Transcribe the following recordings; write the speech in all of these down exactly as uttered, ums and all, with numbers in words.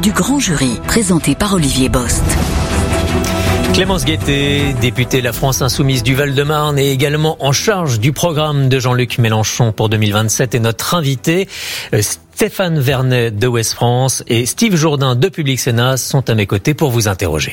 du grand jury, présenté par Olivier Bost. Clémence Guettet, députée La France Insoumise du Val-de-Marne et également en charge du programme de Jean-Luc Mélenchon pour deux mille vingt-sept, est notre invité. Stéphane Vernet de Ouest France et Steve Jourdain de Public Sénat sont à mes côtés pour vous interroger.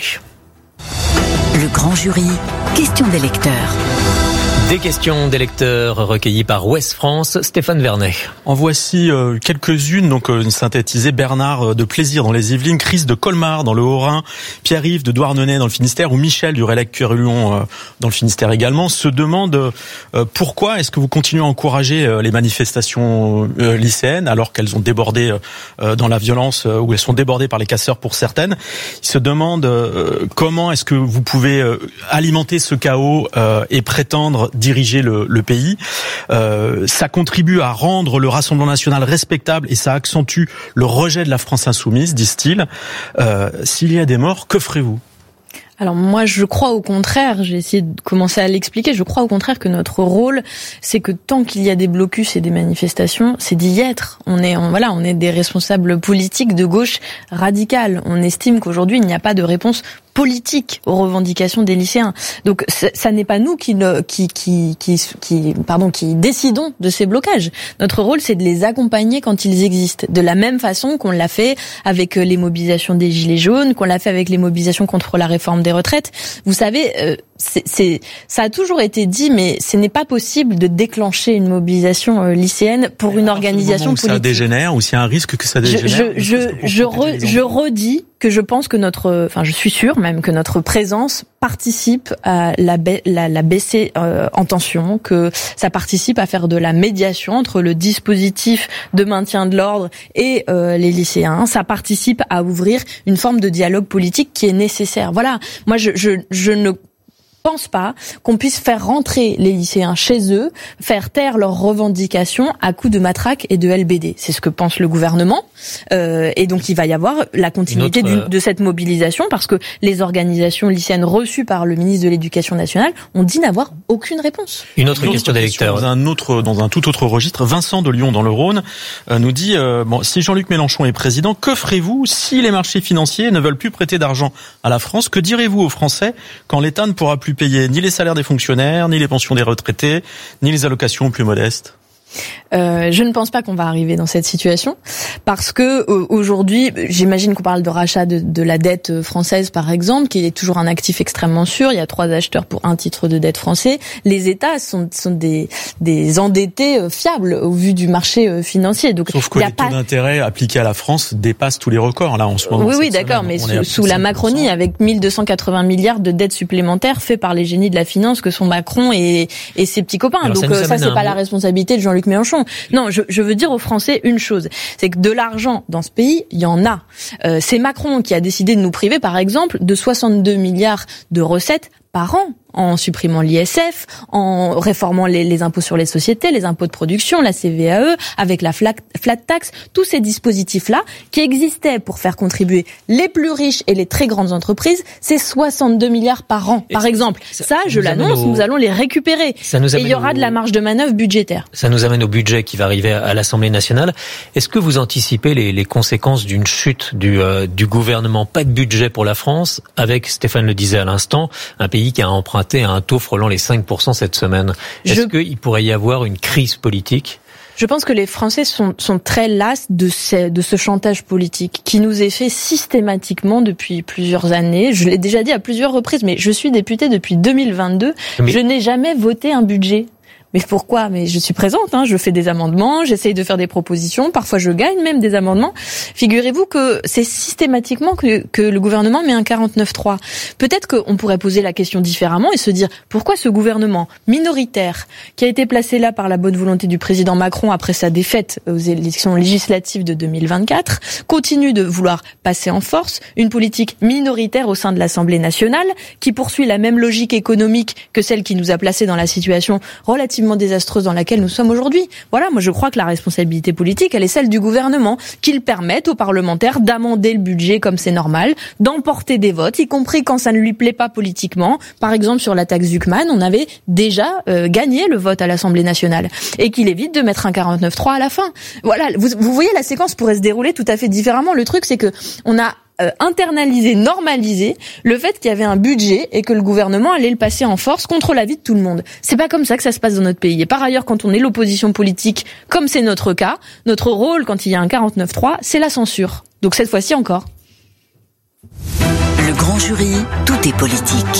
Le grand jury, question des lecteurs. Des questions des lecteurs recueillies par Ouest France. Stéphane Vernet. En voici euh, quelques-unes, donc euh, synthétisées. Bernard euh, de Plaisir dans les Yvelines, Chris de Colmar dans le Haut-Rhin, Pierre-Yves de Douarnenez dans le Finistère ou Michel du Relecq-Cuerullon euh, dans le Finistère également se demandent euh, pourquoi est-ce que vous continuez à encourager euh, les manifestations euh, lycéennes alors qu'elles ont débordé euh, dans la violence euh, ou elles sont débordées par les casseurs pour certaines. Ils se demandent euh, comment est-ce que vous pouvez euh, alimenter ce chaos euh, et prétendre diriger le, le pays. Euh, ça contribue à rendre le Rassemblement national respectable et ça accentue le rejet de la France insoumise, disent-ils. Euh, s'il y a des morts, que ferez-vous ? Alors moi, je crois au contraire, j'ai essayé de commencer à l'expliquer, je crois au contraire que notre rôle, c'est que tant qu'il y a des blocus et des manifestations, c'est d'y être. On est, on, voilà, on est des responsables politiques de gauche radicale. On estime qu'aujourd'hui, il n'y a pas de réponse politique aux revendications des lycéens. Donc ça n'est pas nous qui ne, qui qui qui qui pardon qui décidons de ces blocages. Notre rôle, c'est de les accompagner quand ils existent, de la même façon qu'on l'a fait avec les mobilisations des Gilets jaunes, qu'on l'a fait avec les mobilisations contre la réforme des retraites. Vous savez, euh, c'est, c'est ça a toujours été dit, mais ce n'est pas possible de déclencher une mobilisation euh, lycéenne pour mais une organisation politique. Ça dégénère ou s'il y a un risque que ça dégénère. Je je je, je, re, je redis que je pense que notre, enfin je suis sûre même que notre présence participe à la, ba- la, la baisser euh, en tension, que ça participe à faire de la médiation entre le dispositif de maintien de l'ordre et euh, les lycéens. Ça participe à ouvrir une forme de dialogue politique qui est nécessaire. Voilà, moi je, je, je ne pense pas qu'on puisse faire rentrer les lycéens chez eux, faire taire leurs revendications à coups de matraque et de L B D. C'est ce que pense le gouvernement. Euh, et donc, il va y avoir la continuité autre, euh... de cette mobilisation parce que les organisations lycéennes reçues par le ministre de l'Éducation nationale ont dit n'avoir aucune réponse. Une autre, une autre question d'électeurs. Dans un autre, dans un tout autre registre, Vincent de Lyon dans le Rhône euh, nous dit euh, bon, si Jean-Luc Mélenchon est président, que ferez-vous si les marchés financiers ne veulent plus prêter d'argent à la France ? Que direz-vous aux Français quand l'État ne pourra plus payer ni les salaires des fonctionnaires, ni les pensions des retraités, ni les allocations aux plus modestes ? Euh, je ne pense pas qu'on va arriver dans cette situation parce que euh, aujourd'hui, j'imagine qu'on parle de rachat de, de la dette française par exemple, qui est toujours un actif extrêmement sûr. Il y a trois acheteurs pour un titre de dette français. Les États sont, sont des, des endettés euh, fiables au vu du marché euh, financier. Donc, sauf que y a les pas... taux d'intérêt appliqués à la France dépassent tous les records là en ce moment. Oui, oui, d'accord, mais sous, sous la Macronie, avec mille deux cent quatre-vingts milliards de dettes supplémentaires faits par les génies de la finance que sont Macron et, et ses petits copains. Alors, donc ça, ça c'est pas mot. La responsabilité de Jean-Luc Mélenchon. Non, je, je veux dire aux Français une chose, c'est que de l'argent dans ce pays, il y en a. Euh, c'est Macron qui a décidé de nous priver, par exemple, de soixante-deux milliards de recettes par an, en supprimant l'I S F, en réformant les, les impôts sur les sociétés, les impôts de production, la C V A E, avec la flat, flat tax, tous ces dispositifs-là qui existaient pour faire contribuer les plus riches et les très grandes entreprises, c'est soixante-deux milliards par an, par exemple. Ça, ça je l'annonce, au... nous allons les récupérer. Ça nous et il y aura au... de la marge de manœuvre budgétaire. Ça nous amène au budget qui va arriver à l'Assemblée nationale. Est-ce que vous anticipez les, les conséquences d'une chute du, euh, du gouvernement ? Pas de budget pour la France, avec, Stéphane le disait à l'instant, un pays qui a emprunté à un taux frôlant les cinq pour cent cette semaine. Est-ce Je... qu'il pourrait y avoir une crise politique ? Je pense que les Français sont, sont très las de ce, de ce chantage politique qui nous est fait systématiquement depuis plusieurs années. Je l'ai déjà dit à plusieurs reprises, mais je suis députée depuis deux mille vingt-deux. Mais... Je n'ai jamais voté un budget. Mais pourquoi ? Mais je suis présente, hein, je fais des amendements, j'essaye de faire des propositions, parfois je gagne même des amendements. Figurez-vous que c'est systématiquement que, que le gouvernement met un quarante-neuf trois. Peut-être qu'on pourrait poser la question différemment et se dire pourquoi ce gouvernement minoritaire qui a été placé là par la bonne volonté du président Macron après sa défaite aux élections législatives de deux mille vingt-quatre continue de vouloir passer en force une politique minoritaire au sein de l'Assemblée nationale qui poursuit la même logique économique que celle qui nous a placés dans la situation relativement relativement désastreuse dans laquelle nous sommes aujourd'hui. Voilà, moi je crois que la responsabilité politique, elle est celle du gouvernement, qu'il permette aux parlementaires d'amender le budget comme c'est normal, d'emporter des votes, y compris quand ça ne lui plaît pas politiquement. Par exemple, sur la taxe Zuckman, on avait déjà euh, gagné le vote à l'Assemblée nationale. Et qu'il évite de mettre un quarante-neuf trois à la fin. Voilà, vous, vous voyez, la séquence pourrait se dérouler tout à fait différemment. Le truc, c'est que on a Euh, internaliser, normaliser le fait qu'il y avait un budget et que le gouvernement allait le passer en force contre l'avis de tout le monde. C'est pas comme ça que ça se passe dans notre pays. Et par ailleurs, quand on est l'opposition politique, comme c'est notre cas, notre rôle quand il y a un quarante-neuf trois, c'est la censure. Donc cette fois-ci encore. Le grand jury, tout est politique.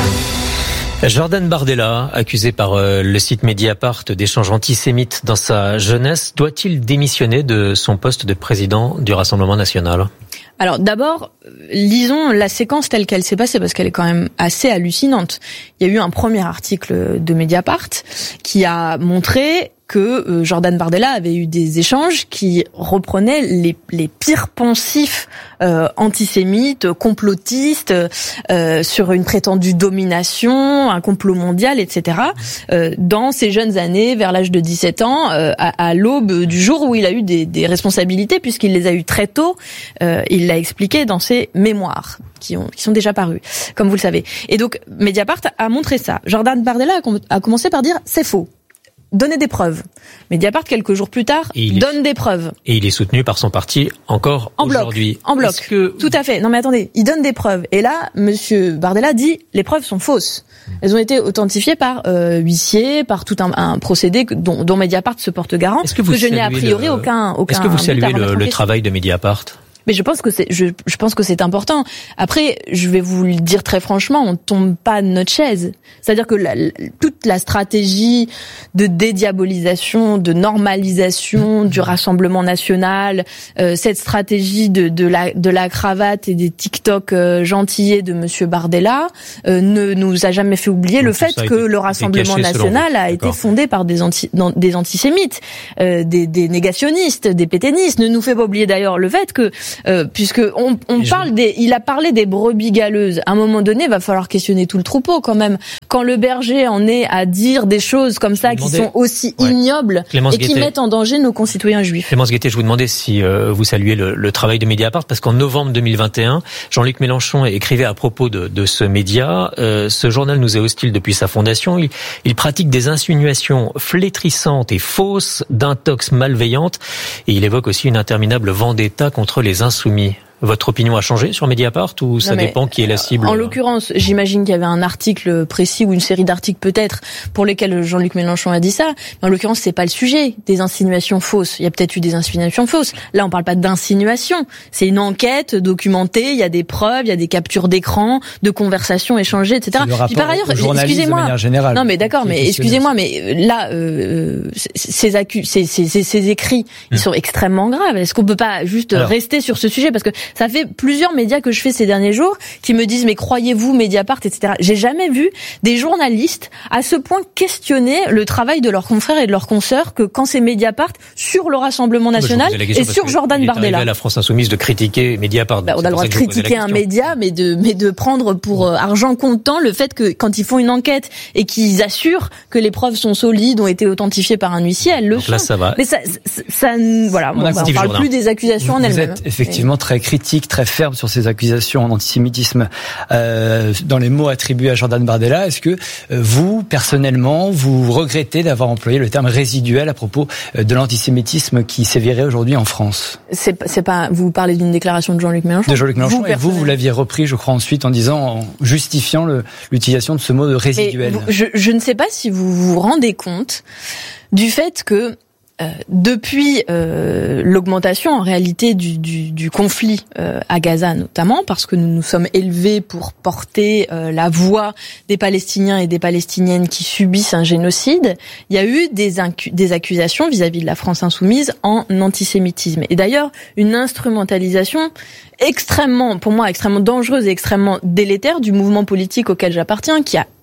Jordan Bardella, accusé par euh, le site Mediapart d'échanges antisémites dans sa jeunesse, doit-il démissionner de son poste de président du Rassemblement national ? Alors d'abord, lisons la séquence telle qu'elle s'est passée parce qu'elle est quand même assez hallucinante. Il y a eu un premier article de Mediapart qui a montré que Jordan Bardella avait eu des échanges qui reprenaient les, les pires poncifs euh, antisémites, complotistes, euh, sur une prétendue domination, un complot mondial, et cetera. Euh, dans ses jeunes années, vers l'âge de dix-sept ans, euh, à, à l'aube du jour où il a eu des, des responsabilités, puisqu'il les a eues très tôt, euh, il l'a expliqué dans ses mémoires, qui, ont, qui sont déjà parus, comme vous le savez. Et donc, Mediapart a montré ça. Jordan Bardella a, com- a commencé par dire « c'est faux ». Donner des preuves. Mediapart, quelques jours plus tard, donne des preuves. Et il est soutenu par son parti encore en aujourd'hui. Bloc, en bloc. Est-ce que... Tout à fait. Non mais attendez, il donne des preuves. Et là, monsieur Bardella dit, les preuves sont fausses. Elles ont été authentifiées par euh, huissier, par tout un, un procédé que, dont, dont Mediapart se porte garant. Est-ce que, vous que je n'ai a priori le... aucun, aucun... Est-ce que vous saluez le, le travail de Mediapart ? Mais je pense que c'est, je, je pense que c'est important. Après, je vais vous le dire très franchement, on tombe pas de notre chaise. C'est-à-dire que la, la, toute la stratégie de dédiabolisation, de normalisation du Rassemblement national, euh, cette stratégie de, de la, de la cravate et des TikTok euh, gentillés de Monsieur Bardella, euh, ne nous a jamais fait oublier Donc le fait que le Rassemblement national a été fondé par des anti, non, des antisémites, euh, des, des négationnistes, des pétainistes. Ne nous fait pas oublier d'ailleurs le fait que Euh, puisque on, on parle des, il a parlé des brebis galeuses. À un moment donné, il va falloir questionner tout le troupeau quand même. Quand le berger en est à dire des choses comme ça qui sont aussi ouais. ignobles Clémence et qui Guettet. mettent en danger nos concitoyens juifs. Clémence Guettet, je vous demandais si euh, vous saluez le, le travail de Mediapart parce qu'en novembre deux mille vingt et un, Jean-Luc Mélenchon écrivait à propos de, de ce média euh, ce journal nous est hostile depuis sa fondation. Il, il pratique des insinuations flétrissantes et fausses, d'intox malveillantes et il évoque aussi une interminable vendetta contre les insoumis. Votre opinion a changé sur Mediapart ou ça non, dépend qui est la cible? En l'occurrence, j'imagine qu'il y avait un article précis ou une série d'articles peut-être pour lesquels Jean-Luc Mélenchon a dit ça. Mais en l'occurrence, c'est pas le sujet des insinuations fausses. Il y a peut-être eu des insinuations fausses. Là, on parle pas d'insinuations. C'est une enquête documentée. Il y a des preuves, il y a des captures d'écran, de conversations échangées, et cetera. Puis par ailleurs, excusez-moi. Non, mais d'accord, mais excusez-moi, mais là, euh, ces, accus- ces, ces, ces, ces écrits, mmh. ils sont extrêmement graves. Est-ce qu'on peut pas juste Alors. rester sur ce sujet parce que ça fait plusieurs médias que je fais ces derniers jours qui me disent mais croyez-vous Mediapart, et cetera. J'ai jamais vu des journalistes à ce point questionner le travail de leurs confrères et de leurs consoeurs que quand c'est Mediapart sur le Rassemblement national et sur Jordan Bardella. À la France Insoumise de critiquer Mediapart. Bah, on a le droit de critiquer un média, mais de mais de prendre pour euh, argent comptant le fait que quand ils font une enquête et qu'ils assurent que les preuves sont solides, ont été authentifiées par un huissier, elles le Donc sont. Là, ça va. Mais ça, ça, ça voilà, on, on parle Jourdain. plus des accusations vous, en elles-mêmes. Vous êtes effectivement et... très critique, très ferme sur ces accusations en antisémitisme euh, dans les mots attribués à Jordan Bardella. Est-ce que euh, vous, personnellement, vous regrettez d'avoir employé le terme résiduel à propos euh, de l'antisémitisme qui sévirait aujourd'hui en France? C'est, c'est pas. Vous parlez d'une déclaration de Jean-Luc Mélenchon. De Jean-Luc Mélenchon. Vous, et vous, vous l'aviez repris, je crois, ensuite en disant, en justifiant le, l'utilisation de ce mot de résiduel. Vous, je, je ne sais pas si vous vous rendez compte du fait que Euh, depuis euh, l'augmentation en réalité du, du, du conflit euh, à Gaza notamment, parce que nous nous sommes élevés pour porter euh, la voix des Palestiniens et des Palestiniennes qui subissent un génocide, il y a eu des, incu- des accusations vis-à-vis de la France insoumise en antisémitisme. Et d'ailleurs, une instrumentalisation extrêmement, pour moi, extrêmement dangereuse et extrêmement délétère du mouvement politique auquel j'appartiens, qui a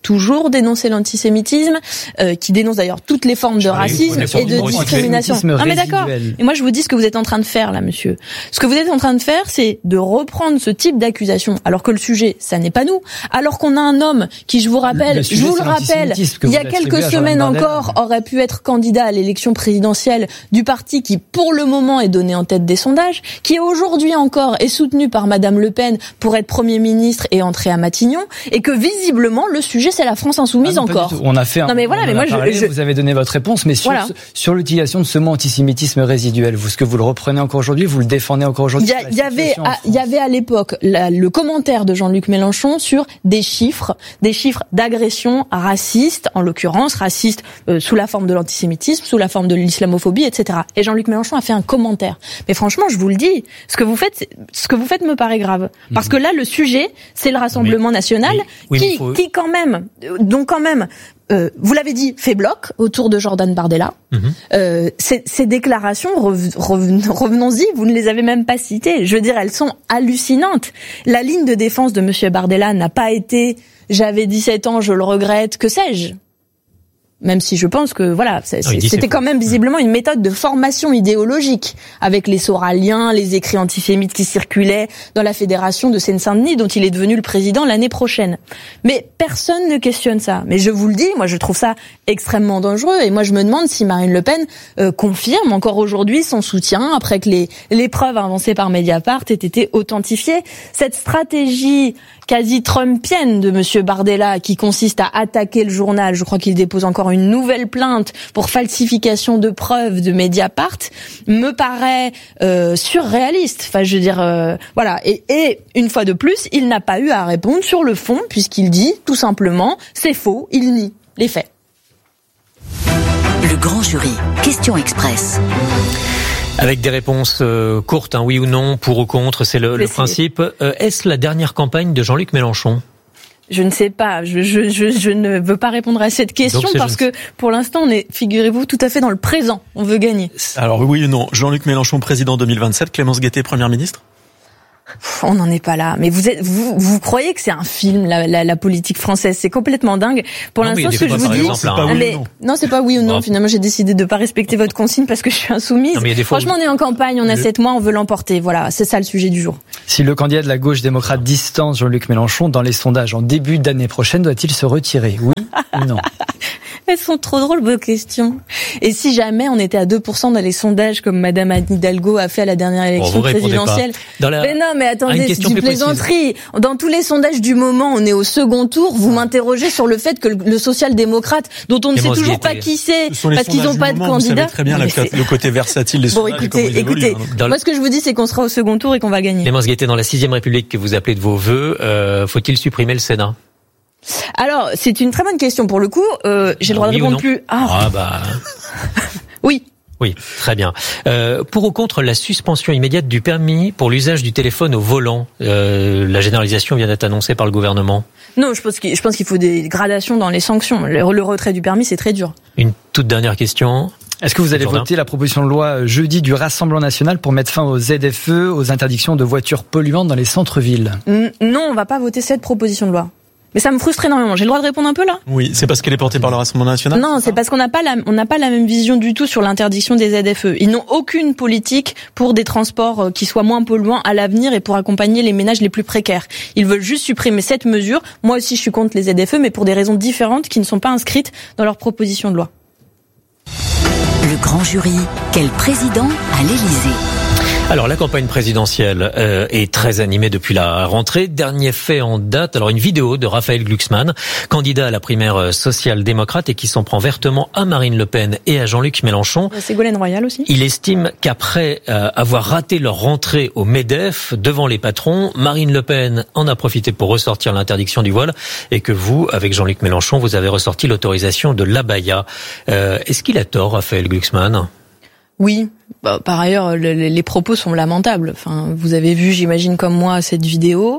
toujours dénoncé l'antisémitisme, euh, qui dénonce d'ailleurs toutes les formes de racisme et de discrimination. Non mais d'accord. Et moi je vous dis ce que vous êtes en train de faire là, monsieur. Ce que vous êtes en train de faire, c'est de reprendre ce type d'accusation, alors que le sujet, ça n'est pas nous. Alors qu'on a un homme qui, je vous rappelle, je vous le rappelle, il y a quelques semaines encore, aurait pu être candidat à l'élection présidentielle du parti qui, pour le moment, est donné en tête des sondages, qui aujourd'hui encore est soutenu par Madame Le Pen pour être Premier ministre et entrer à Matignon, et que visiblement le sujet c'est la France insoumise ah non, encore. On a fait. Un, non mais voilà, mais moi parlé, je, je, vous avez donné votre réponse, mais sur voilà. sur l'utilisation de ce mot antisémitisme résiduel, vous ce que vous le reprenez encore aujourd'hui, vous le défendez encore aujourd'hui. Il y, y avait, il y avait à l'époque la, le commentaire de Jean-Luc Mélenchon sur des chiffres, des chiffres d'agression raciste, en l'occurrence raciste euh, sous la forme de l'antisémitisme, sous la forme de l'islamophobie, et cetera. Et Jean-Luc Mélenchon a fait un commentaire. Mais franchement, je vous le dis, ce que vous faites, ce que vous faites me paraît grave, parce mmh. que là, le sujet, c'est le Rassemblement oui. national, oui. Oui, qui, faut... qui quand même, donc quand même. Euh, vous l'avez dit, fait bloc autour de Jordan Bardella. Mmh. Euh, ces, ces déclarations, reven, revenons-y, vous ne les avez même pas citées. Je veux dire, elles sont hallucinantes. La ligne de défense de Monsieur Bardella n'a pas été « j'avais dix-sept ans, je le regrette », que sais-je. Même si je pense que voilà, c'est, non, c'était c'est quand même visiblement une méthode de formation idéologique avec les Soraliens, les écrits antisémites qui circulaient dans la fédération de Seine-Saint-Denis dont il est devenu le président l'année prochaine. Mais personne ne questionne ça. Mais je vous le dis, moi je trouve ça extrêmement dangereux et moi je me demande si Marine Le Pen euh, confirme encore aujourd'hui son soutien après que les, les preuves avancées par Mediapart aient été authentifiées. Cette stratégie quasi trumpienne de Monsieur Bardella qui consiste à attaquer le journal, je crois qu'il dépose encore une nouvelle plainte pour falsification de preuves de Mediapart, me paraît euh, surréaliste. Enfin, je veux dire, euh, voilà. Et, et une fois de plus, il n'a pas eu à répondre sur le fond, puisqu'il dit tout simplement, c'est faux, il nie les faits. Le grand jury, question express. Avec des réponses euh, courtes, hein, oui ou non, pour ou contre, c'est le, le principe. Euh, est-ce la dernière campagne de Jean-Luc Mélenchon ? Je ne sais pas, je, je, je, je ne veux pas répondre à cette question parce que pour l'instant on est, figurez-vous, tout à fait dans le présent, on veut gagner. Alors oui ou non, Jean-Luc Mélenchon président deux mille vingt-sept, Clémence Guettet première ministre ? On n'en est pas là. Mais vous êtes, vous, vous croyez que c'est un film, la, la, la politique française. C'est complètement dingue. Pour non, l'instant, ce que je vous dis, c'est pas oui mais, ou non. non, c'est pas oui ou non. Bon. Finalement, j'ai décidé de pas respecter votre consigne parce que je suis insoumise. Non, franchement, on est en campagne, on a sept mois, on veut l'emporter. Voilà, c'est ça le sujet du jour. Si le candidat de la gauche démocrate distance Jean-Luc Mélenchon dans les sondages en début d'année prochaine, doit-il se retirer? Oui ou non? Elles sont trop drôles, vos questions. Et si jamais on était à deux pour cent dans les sondages comme Madame Anne Hidalgo a fait à la dernière élection bon, présidentielle. Dans la... Mais non, mais attendez, c'est une plaisanterie. Précise. Dans tous les sondages du moment, on est au second tour. Vous m'interrogez sur le fait que le social-démocrate, dont on ne sait toujours pas qui c'est, parce qu'ils n'ont pas de candidat. Vous savez très bien le côté versatile des sondages. Bon, écoutez, écoutez. Hein, moi, ce que je vous dis, c'est qu'on sera au second tour et qu'on va gagner. Clémence Guettet, dans la sixième République que vous appelez de vos vœux, euh, faut-il supprimer le Sénat? Alors, c'est une très bonne question pour le coup. Euh, j'ai le droit oui de répondre plus. Ah, ah bah. Oui. Oui, très bien. Euh, pour ou contre la suspension immédiate du permis pour l'usage du téléphone au volant, euh, la généralisation vient d'être annoncée par le gouvernement. Non, je pense qu'il, je pense qu'il faut des gradations dans les sanctions. Le, le retrait du permis, c'est très dur. Une toute dernière question. Est-ce que vous allez Jordan. voter la proposition de loi jeudi du Rassemblement national pour mettre fin aux Z F E, aux interdictions de voitures polluantes dans les centres-villes? Non, on va pas voter cette proposition de loi. Mais ça me frustre énormément. J'ai le droit de répondre un peu là ? Oui, c'est parce qu'elle est portée par le Rassemblement national ? Non, c'est parce qu'on n'a pas la, on n'a pas la même vision du tout sur l'interdiction des Z F E. Ils n'ont aucune politique pour des transports qui soient moins polluants à l'avenir et pour accompagner les ménages les plus précaires. Ils veulent juste supprimer cette mesure. Moi aussi, je suis contre les Z F E, mais pour des raisons différentes qui ne sont pas inscrites dans leur proposition de loi. Le grand jury, quel président à l'Élysée ? Alors la campagne présidentielle euh, est très animée depuis la rentrée. Dernier fait en date, alors une vidéo de Raphaël Glucksmann, candidat à la primaire social-démocrate et qui s'en prend vertement à Marine Le Pen et à Jean-Luc Mélenchon. Ségolène Royal aussi. Il estime qu'après euh, avoir raté leur rentrée au MEDEF devant les patrons, Marine Le Pen en a profité pour ressortir l'interdiction du voile et que vous, avec Jean-Luc Mélenchon, vous avez ressorti l'autorisation de l'abaya. Euh, est-ce qu'il a tort, Raphaël Glucksmann ? Oui. Bah, par ailleurs, le, les propos sont lamentables. Enfin, vous avez vu, j'imagine comme moi, cette vidéo.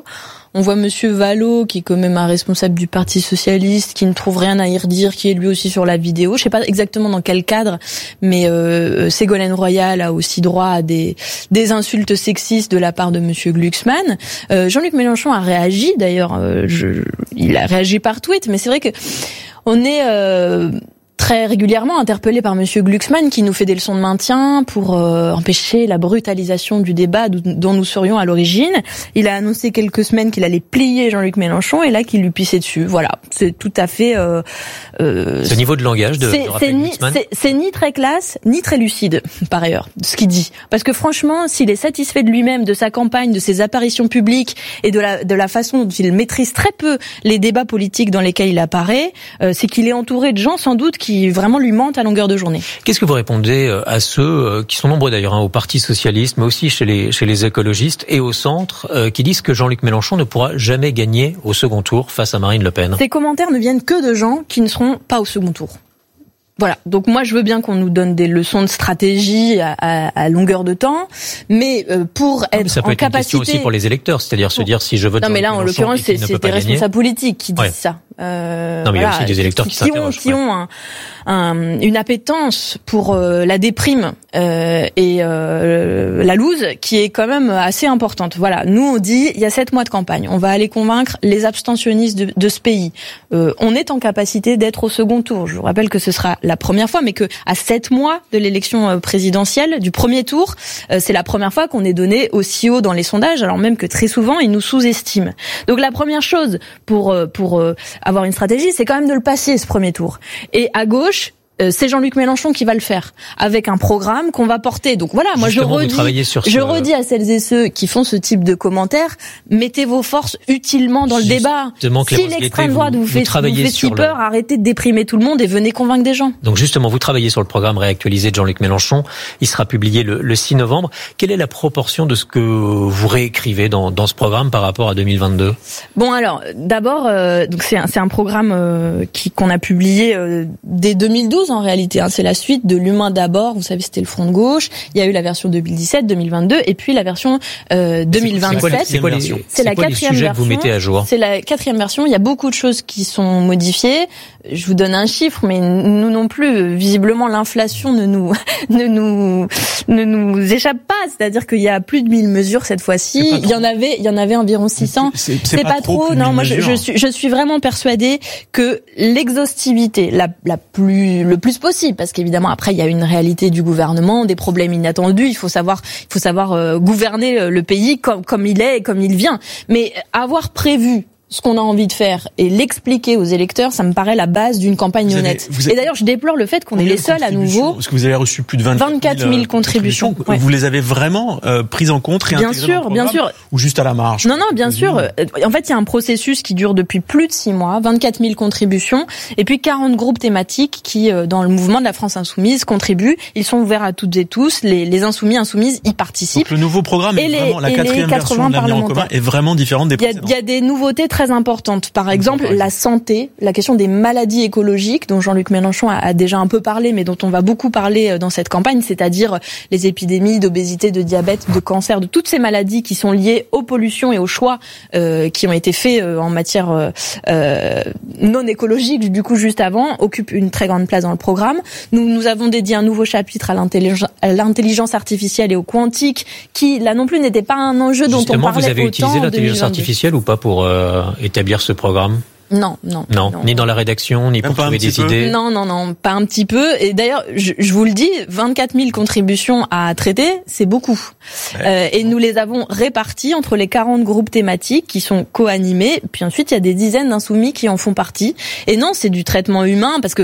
on voit Monsieur Vallaud, qui est quand même un responsable du Parti socialiste, qui ne trouve rien à y redire, qui est lui aussi sur la vidéo. Je sais pas exactement dans quel cadre, mais euh, Ségolène Royal a aussi droit à des des insultes sexistes de la part de Monsieur Glucksmann. Euh, Jean-Luc Mélenchon a réagi, d'ailleurs, euh, je, il a réagi par tweet, mais c'est vrai que on est euh, très régulièrement interpellé par Monsieur Glucksmann qui nous fait des leçons de maintien pour euh, empêcher la brutalisation du débat dont nous serions à l'origine. Il a annoncé quelques semaines qu'il allait plier Jean-Luc Mélenchon et là qu'il lui pissait dessus. Voilà, c'est tout à fait... Euh, euh, Ce niveau de langage de, c'est, de Raphaël c'est, ni, Glucksmann. c'est, c'est ni très classe, ni très lucide, par ailleurs, ce qu'il dit. Parce que franchement, s'il est satisfait de lui-même, de sa campagne, de ses apparitions publiques et de la, de la façon dont il maîtrise très peu les débats politiques dans lesquels il apparaît, euh, c'est qu'il est entouré de gens sans doute qui qui vraiment lui mentent à longueur de journée. Qu'est-ce que vous répondez à ceux qui sont nombreux d'ailleurs hein, au Parti socialiste, mais aussi chez les chez les écologistes et au centre, euh, qui disent que Jean-Luc Mélenchon ne pourra jamais gagner au second tour face à Marine Le Pen? Ces commentaires ne viennent que de gens qui ne seront pas au second tour. Voilà, donc moi je veux bien qu'on nous donne des leçons de stratégie à, à, à longueur de temps, mais euh, pour être non, ça peut en être capacité... une question aussi pour les électeurs, c'est-à-dire se dire si je vote... Non mais là en l'occurrence c'est, c'est des responsables politiques qui disent ouais. ça. Euh, non mais voilà, il y a aussi des électeurs qui, qui s'interrogent. Ont, qui ouais. ont un, un, une appétence pour euh, la déprime euh, et euh, la loose qui est quand même assez importante. Voilà, nous on dit il y a sept mois de campagne, on va aller convaincre les abstentionnistes de, de ce pays. Euh, on est en capacité d'être au second tour. Je vous rappelle que ce sera la première fois, mais que à sept mois de l'élection présidentielle, du premier tour, euh, c'est la première fois qu'on est donné aussi haut dans les sondages, alors même que très souvent ils nous sous-estiment. Donc la première chose pour pour euh, avoir une stratégie, c'est quand même de le passer ce premier tour. Et à gauche, euh, c'est Jean-Luc Mélenchon qui va le faire avec un programme qu'on va porter. Donc voilà, moi Justement, je redis, sur ce... je redis à celles et ceux qui font ce type de commentaires, mettez vos forces utilement dans le débat. Si l'extrême droite vous, vous fait, vous fait si peur, le... arrêtez de déprimer tout le monde et venez convaincre des gens. Donc justement, vous travaillez sur le programme réactualisé de Jean-Luc Mélenchon. Il sera publié le, le six novembre. Quelle est la proportion de ce que vous réécrivez dans, dans ce programme par rapport à deux mille vingt-deux? Bon alors, d'abord, euh, donc c'est un, c'est un programme euh, qui qu'on a publié euh, dès deux mille douze en réalité. Hein, c'est la suite de l'Humain d'abord. Vous savez, c'était le Front de gauche. Il y a eu la version deux mille dix-sept, deux mille vingt-deux, et puis la version euh, deux mille vingt-sept. C'est quoi les, c'est quoi les, c'est la quatrième version. Que vous mettez à jour. C'est la quatrième version. Il y a beaucoup de choses qui sont modifiées. Je vous donne un chiffre, mais nous non plus, visiblement, l'inflation ne nous ne nous ne nous échappe pas. C'est-à-dire qu'il y a plus de mille mesures cette fois-ci. Il y en avait, il y en avait environ six cents. C'est, c'est, c'est, c'est pas, pas trop. Non, moi je, je suis je suis vraiment persuadée que l'exhaustivité, la la plus le plus possible, parce qu'évidemment après il y a une réalité du gouvernement, des problèmes inattendus. Il faut savoir il faut savoir euh, gouverner le pays comme comme il est et comme il vient. Mais avoir prévu ce qu'on a envie de faire et l'expliquer aux électeurs, ça me paraît la base d'une campagne vous honnête. Avez, avez, et d'ailleurs, je déplore le fait qu'on est les seuls à nouveau. Parce que vous avez reçu plus de vingt-quatre mille contributions. contributions. Ouais. Vous les avez vraiment euh, prises en compte, réintégrées bien sûr, dans le bien sûr. Ou juste à la marge? Non, non, bien sûr. En fait, il y a un processus qui dure depuis plus de six mois, vingt-quatre mille contributions, et puis quarante groupes thématiques qui, dans le mouvement de la France Insoumise, contribuent. Ils sont ouverts à toutes et tous. Les, les insoumis, insoumises y participent. Donc le nouveau programme, est les, vraiment, la quatrième version d'Avenir en commun est vraiment différente des précédentes. Il y a des nouveautés très importantes. Par exemple, la santé, la question des maladies écologiques, dont Jean-Luc Mélenchon a, a déjà un peu parlé, mais dont on va beaucoup parler dans cette campagne, c'est-à-dire les épidémies d'obésité, de diabète, de cancer, de toutes ces maladies qui sont liées aux pollutions et aux choix euh, qui ont été faits euh, en matière euh, non écologique, du coup, juste avant, occupent une très grande place dans le programme. Nous, nous avons dédié un nouveau chapitre à l'intelligence, à l'intelligence artificielle et au quantique, qui, là non plus, n'était pas un enjeu dont Justement, on parlait autant. Vous avez utilisé l'intelligence artificielle ou pas pour euh, établir ce programme? Non, non, non, non, ni dans la rédaction, ni pour trouver des idées. Non, non, non, pas un petit peu. Et d'ailleurs, je, je vous le dis, vingt-quatre mille contributions à traiter, c'est beaucoup. Ouais. Euh, et nous les avons réparties entre les quarante groupes thématiques qui sont co-animés. Puis ensuite, il y a des dizaines d'insoumis qui en font partie. Et non, c'est du traitement humain parce que,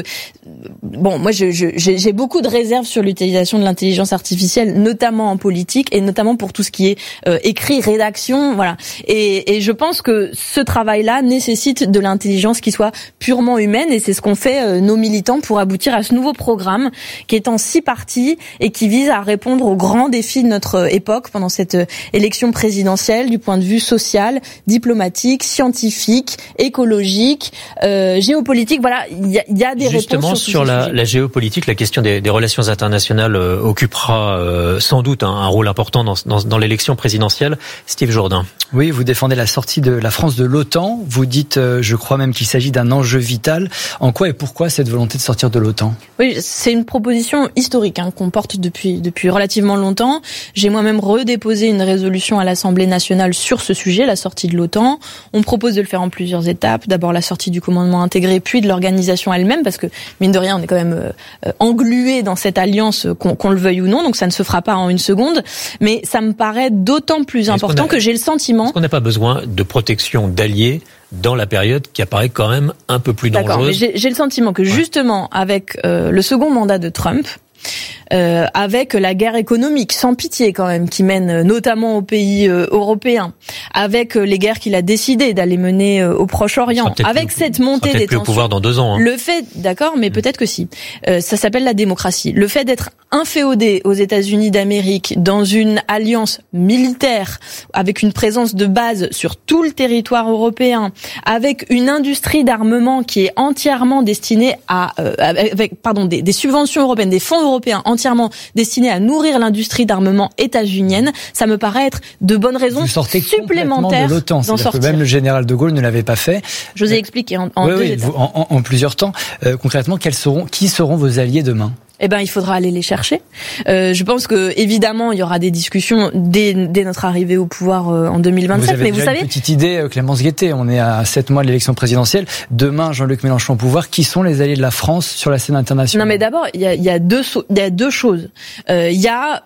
bon, moi, je, je, j'ai, j'ai beaucoup de réserves sur l'utilisation de l'intelligence artificielle, notamment en politique et notamment pour tout ce qui est euh, écrit, rédaction, voilà. Et, et je pense que ce travail-là nécessite de l'intelligence intelligence qui soit purement humaine, et c'est ce qu'ont fait euh, nos militants pour aboutir à ce nouveau programme qui est en six parties et qui vise à répondre aux grands défis de notre époque pendant cette élection présidentielle du point de vue social, diplomatique, scientifique, écologique, euh, géopolitique. Voilà, il y a, y a des Justement, réponses sur, sur la, la géopolitique, la question des, des relations internationales euh, occupera euh, sans doute un, un rôle important dans, dans, dans l'élection présidentielle. Steve Jourdain. Oui, vous défendez la sortie de la France de l'OTAN. Vous dites, euh, je crois même qu'il s'agit d'un enjeu vital. En quoi et pourquoi cette volonté de sortir de l'OTAN ? Oui, c'est une proposition historique hein, qu'on porte depuis depuis relativement longtemps. J'ai moi-même redéposé une résolution à l'Assemblée nationale sur ce sujet, la sortie de l'OTAN. On propose de le faire en plusieurs étapes. D'abord la sortie du commandement intégré, puis de l'organisation elle-même, parce que mine de rien, on est quand même euh, englué dans cette alliance, qu'on, qu'on le veuille ou non. Donc ça ne se fera pas en une seconde. Mais ça me paraît d'autant plus important a, que j'ai le sentiment. Est-ce qu'on n'a pas besoin de protection d'alliés dans la période qui apparaît quand même un peu plus dangereuse? D'accord, mais j'ai, j'ai le sentiment que ouais. justement avec euh, le second mandat de Trump, Euh, avec la guerre économique sans pitié quand même qui mène notamment aux pays euh, européens, avec euh, les guerres qu'il a décidé d'aller mener euh, au Proche-Orient, avec plus, cette montée des tensions. Au pouvoir dans deux ans. Hein. Le fait, d'accord, mais mmh. peut-être que si. Euh, ça s'appelle la démocratie. Le fait d'être inféodé aux États-Unis d'Amérique dans une alliance militaire avec une présence de base sur tout le territoire européen, avec une industrie d'armement qui est entièrement destinée à, euh, avec, pardon, des, des subventions européennes, des fonds européens entièrement destinés à nourrir l'industrie d'armement états-unienne, ça me paraît être de bonnes raisons vous sortez supplémentaires de l'OTAN, d'en sortir. Que même le général de Gaulle ne l'avait pas fait. Je vous ai expliqué en, en oui, deux oui, étapes. Vous, en, en, en plusieurs temps. Euh, concrètement, quels seront, qui seront vos alliés demain ? Eh ben, il faudra aller les chercher. Euh, je pense que évidemment, il y aura des discussions dès, dès notre arrivée au pouvoir euh, en deux mille vingt-sept. Vous avez mais déjà vous savez, une petite idée, Clémence Guettet. On est à sept mois de l'élection présidentielle. Demain, Jean-Luc Mélenchon au pouvoir. Qui sont les alliés de la France sur la scène internationale ? Non, mais d'abord, il y a, il y a deux, il y a deux choses. Euh, il y a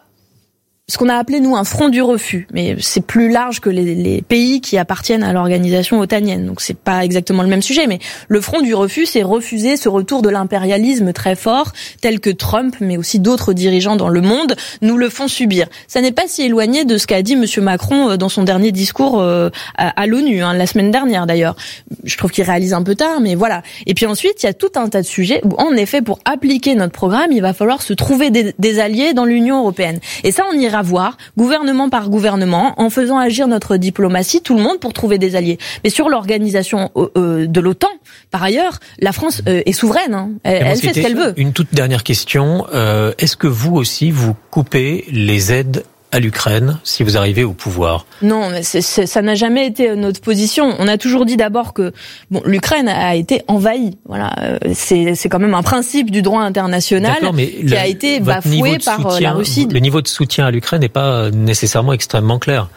ce qu'on a appelé, nous, un front du refus. Mais c'est plus large que les, les pays qui appartiennent à l'organisation otanienne. Donc c'est pas exactement le même sujet. Mais le front du refus, c'est refuser ce retour de l'impérialisme très fort, tel que Trump, mais aussi d'autres dirigeants dans le monde, nous le font subir. Ça n'est pas si éloigné de ce qu'a dit Monsieur Macron dans son dernier discours à, à l'ONU, hein, la semaine dernière d'ailleurs. Je trouve qu'il réalise un peu tard, mais voilà. Et puis ensuite, il y a tout un tas de sujets où, en effet, pour appliquer notre programme, il va falloir se trouver des, des alliés dans l'Union européenne. Et ça, on ira voir, gouvernement par gouvernement, en faisant agir notre diplomatie, tout le monde, pour trouver des alliés. Mais sur l'organisation euh, de l'OTAN, par ailleurs, la France euh, est souveraine. Hein. Elle, elle fait ce qu'elle veut. Une toute dernière question. Euh, est-ce que vous aussi, vous coupez les aides à l'Ukraine si vous arrivez au pouvoir? Non, mais c'est, c'est, ça n'a jamais été notre position. On a toujours dit d'abord que bon, l'Ukraine a été envahie. Voilà, c'est, c'est quand même un principe du droit international qui le, a été bafoué par soutien, la Russie. Le niveau de soutien à l'Ukraine n'est pas nécessairement extrêmement clair.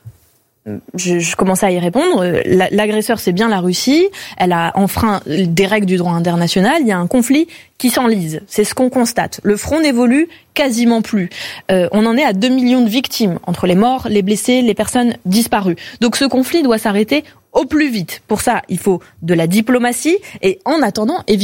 Je, je commençais à y répondre. L'agresseur, c'est bien la Russie. Elle a enfreint des règles du droit international. Il y a un conflit qui s'enlise. C'est ce qu'on constate. Le front n'évolue quasiment plus. Euh, on en est à deux millions de victimes, entre les morts, les blessés, les personnes disparues. Donc ce conflit doit s'arrêter au plus vite. Pour ça, il faut de la diplomatie. Et en attendant, évidemment,